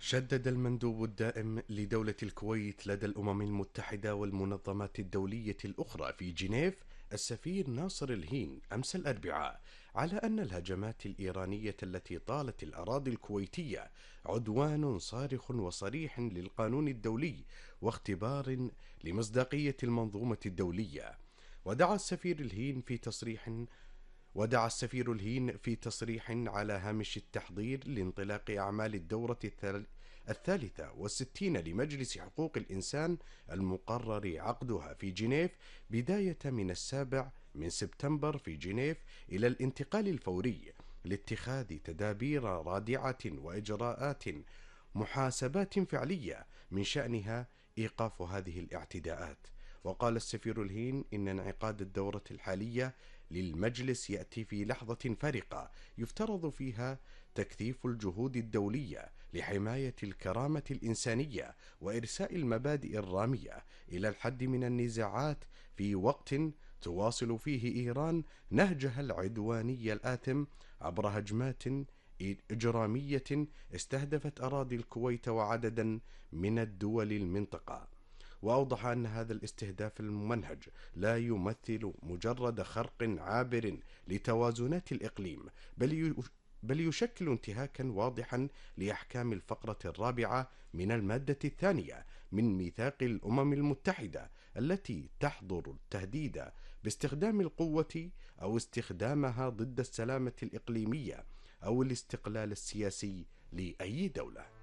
شدد المندوب الدائم لدولة الكويت لدى الأمم المتحدة والمنظمات الدولية الأخرى في جنيف السفير ناصر الهين أمس الأربعاء على أن الهجمات الإيرانية التي طالت الأراضي الكويتية عدوان صارخ وصريح للقانون الدولي واختبار لمصداقية المنظومة الدولية. ودعا السفير الهين في تصريح ودعا السفير الهين في تصريح على هامش التحضير لانطلاق أعمال الدورة الثالثة والستين لمجلس حقوق الإنسان المقرر عقدها في جنيف بداية من 7 سبتمبر في جنيف إلى الانتقال الفوري لاتخاذ تدابير رادعة وإجراءات محاسبات فعلية من شأنها إيقاف هذه الاعتداءات. وقال السفير الهين إن انعقاد الدورة الحالية للمجلس يأتي في لحظة فارقة يفترض فيها تكثيف الجهود الدولية لحماية الكرامة الإنسانية وإرساء المبادئ الرامية إلى الحد من النزاعات في وقت تواصل فيه إيران نهجها العدواني الآثم عبر هجمات إجرامية استهدفت أراضي الكويت وعددا من الدول المنطقة. وأوضح أن هذا الاستهداف الممنهج لا يمثل مجرد خرق عابر لتوازنات الإقليم بل يشكل انتهاكا واضحا لأحكام الفقرة الرابعة من المادة الثانية من ميثاق الأمم المتحدة التي تحظر التهديد باستخدام القوة أو استخدامها ضد السلامة الإقليمية أو الاستقلال السياسي لأي دولة.